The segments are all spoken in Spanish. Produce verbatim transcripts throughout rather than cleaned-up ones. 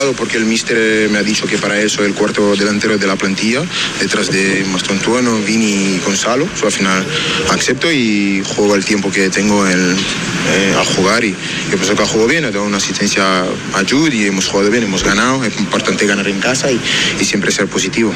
Porque el míster me ha dicho que para eso el cuarto delantero de la plantilla, detrás de Mastrantuono, Vini y Gonzalo. So, al final acepto y juego el tiempo que tengo el, eh, a jugar. Y yo pienso que ha jugado bien, ha dado una asistencia a Jude y hemos jugado bien, hemos ganado. Es importante ganar en casa y, y siempre ser positivo.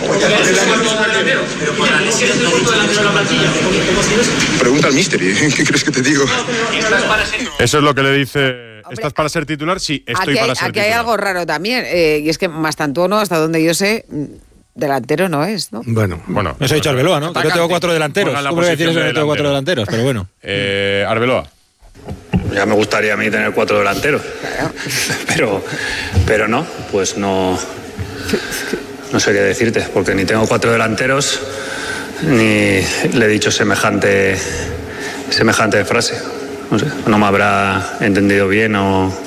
Pregunta al míster, ¿qué crees que te digo? Eso es lo que le dice... ¿Estás para ser titular? Sí, estoy aquí hay, para ser aquí titular. Aquí hay algo raro también, eh, y es que Mastrantuono, hasta donde yo sé, delantero no es, ¿no? Bueno, bueno eso ha dicho Arbeloa, ¿no? Que yo tengo cuatro delanteros. ¿Cómo voy a decir eso que tengo cuatro delanteros? Pero bueno. Eh, Arbeloa. Ya me gustaría a mí tener cuatro delanteros. Pero, pero no, pues no... No sé qué decirte, porque ni tengo cuatro delanteros, ni le he dicho semejante, semejante frase. No sé, no me habrá entendido bien o...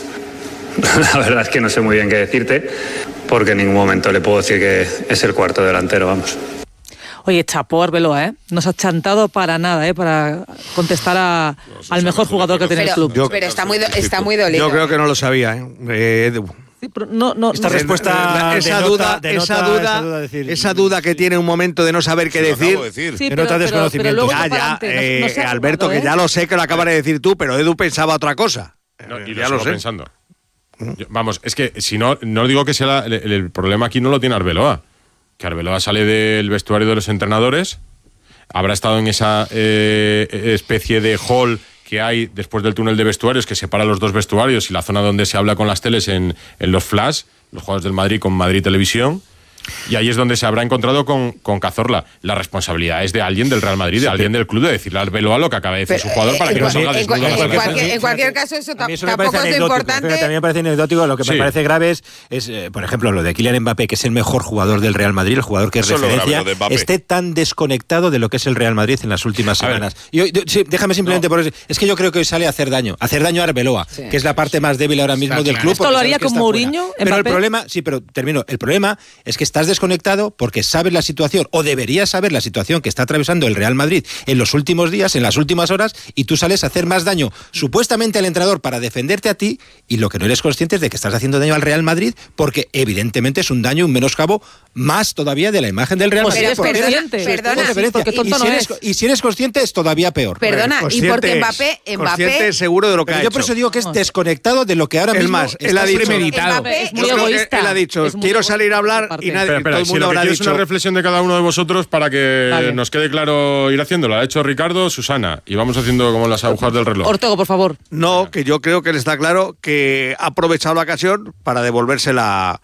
La verdad es que no sé muy bien qué decirte, porque en ningún momento le puedo decir que es el cuarto delantero, vamos. Oye, chapó Arbeloa, ¿eh? No se ha chantado para nada, ¿eh? Para contestar a, al mejor jugador que tiene el club. Yo, pero está muy, do, está muy dolido. Yo creo que no lo sabía, ¿eh? eh Sí, pero no, no, esta no, respuesta, esa, denota, duda, denota, esa duda, esa duda, decir, esa duda que tiene un momento de no saber qué decir, decir. Sí, denota pero, desconocimiento. pero, pero ya, ya, eh, no, no Alberto, jugado, ¿eh? que ya lo sé que lo acabas de decir tú, pero Edu pensaba otra cosa. No, y ya lo lo sé. pensando. Yo, vamos, es que si no, no digo que sea la, el, el problema aquí no lo tiene Arbeloa. Que Arbeloa sale del vestuario de los entrenadores, habrá estado en esa eh, especie de hall que hay después del túnel de vestuarios que separa los dos vestuarios y la zona donde se habla con las teles en, en los flash, los jugadores del Madrid con Madrid Televisión. Y ahí es donde se habrá encontrado con, con Cazorla. La responsabilidad es de alguien del Real Madrid, de sí, alguien del club, de decirle a Arbeloa lo que acaba de decir pero, su jugador para que no salga desnudo. En, en, cualquier, en cualquier caso, eso, ta eso tampoco es importante. También me parece anecdótico. Lo que sí. me parece grave es, es eh, por ejemplo, lo de Kylian Mbappé, que es el mejor jugador del Real Madrid, el jugador que es eso referencia, grave, esté tan desconectado de lo que es el Real Madrid en las últimas semanas. Y hoy, sí, déjame simplemente no. por eso. Es que yo creo que hoy sale a hacer daño. A hacer daño a Arbeloa, sí. que es la parte más débil ahora mismo del club. ¿Esto lo haría con Mourinho? Pero el problema, sí, pero termino. El problema es que estás desconectado porque sabes la situación, o deberías saber la situación que está atravesando el Real Madrid en los últimos días, en las últimas horas, y tú sales a hacer más daño supuestamente al entrenador para defenderte a ti, y lo que no eres consciente es de que estás haciendo daño al Real Madrid, porque evidentemente es un daño, un menoscabo más todavía de la imagen del Real pues Madrid. Si eres consciente, perdona, perdona porque tonto y, si no eres, es. y si eres consciente es todavía peor. Perdona, y porque Mbappé, Mbappé seguro de lo que pero ha yo hecho. por eso digo que es desconectado de lo que ahora es mismo más, él ha dicho, premeditado. Es muy egoísta. Él ha dicho, quiero salir a hablar y nadie, espera, espera, todo el mundo si lo habrá que dicho. Es una reflexión de cada uno de vosotros para que vale. nos quede claro ir haciendo. La ha hecho Ricardo, Susana, y vamos haciendo como las agujas del reloj. Ortego, por favor. No, que yo creo que le está claro que ha aprovechado la ocasión para devolvérsela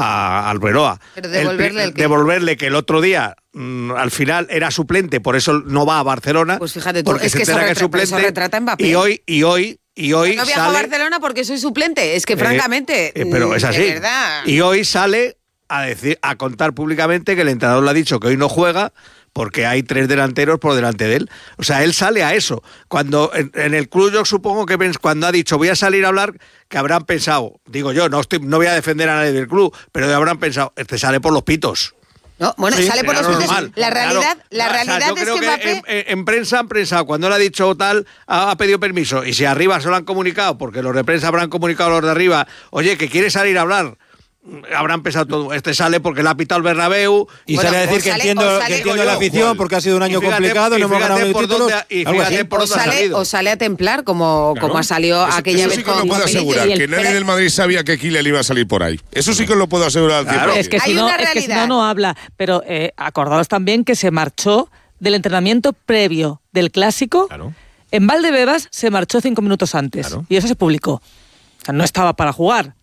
a Arbeloa. Pero devolverle el, el devolverle que el otro día mmm, al final era suplente, por eso no va a Barcelona. Pues fíjate tú, porque es se que eso, que retra es suplente, eso retrata a Mbappé. Y hoy, y hoy, y hoy no viajo sale, a Barcelona porque soy suplente. Es que eh, francamente, eh, pero es así. De verdad. Y hoy sale a decir, a contar públicamente que el entrenador le ha dicho que hoy no juega porque hay tres delanteros por delante de él. O sea, él sale a eso. Cuando en, en el club yo supongo que cuando ha dicho voy a salir a hablar, que habrán pensado, digo yo, no, estoy, no voy a defender a nadie del club, pero habrán pensado, este sale por los pitos. No, bueno, sí, sale por los pitos. La realidad, claro, la realidad o sea, yo es creo que, que Mbappé... en, en, en prensa han pensado, cuando él ha dicho tal, ha, ha pedido permiso, y si arriba se lo han comunicado, porque los de prensa habrán comunicado a los de arriba, oye, que quiere salir a hablar, habrán pensado todo, este sale porque le ha pitado el Bernabéu y bueno, sale a decir que sale, entiendo, sale, que entiendo yo, la afición ¿cuál? Porque ha sido un año fíjate, complicado, no hemos ganado el título. Y fíjate por o, sale, o sale a templar como, claro. como ha salido eso, aquella eso vez sí que con lo puedo asegurar, que nadie del Madrid sabía que Kylian iba a salir por ahí. Eso sí que lo puedo asegurar al claro. cien por cien. Es que, si no, es que si no, no habla. Pero eh, acordaos también que se marchó del entrenamiento previo del Clásico. Claro. En Valdebebas se marchó cinco minutos antes. Claro. Y eso se publicó. O sea, no estaba para jugar.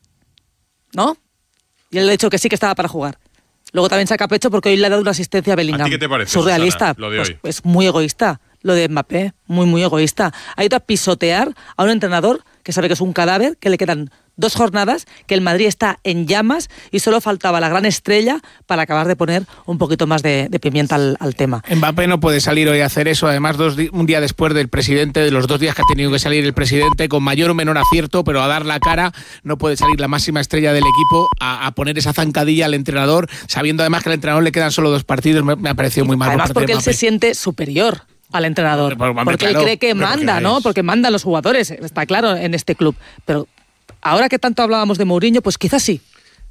¿No? Y él le ha dicho que sí que estaba para jugar. Luego también saca pecho porque hoy le ha dado una asistencia a Bellingham. ¿A ti qué te parece, surrealista? Susana, lo de pues, hoy? Es muy egoísta. Lo de Mbappé, muy, muy egoísta. Ha ido a pisotear a un entrenador que sabe que es un cadáver, que le quedan dos jornadas, que el Madrid está en llamas y solo faltaba la gran estrella para acabar de poner un poquito más de, de pimienta al, al tema. Mbappé no puede salir hoy a hacer eso, además dos di- un día después del presidente, de los dos días que ha tenido que salir el presidente, con mayor o menor acierto, pero a dar la cara, no puede salir la máxima estrella del equipo a, a poner esa zancadilla al entrenador, sabiendo además que al entrenador le quedan solo dos partidos. Me, me ha parecido muy mal. Además por parte porque de él se siente superior al entrenador, Pero, hombre, porque claro, él cree que pero manda, porque ¿no? es... Porque mandan los jugadores, está claro, en este club. Pero ahora que tanto hablábamos de Mourinho, pues quizás sí,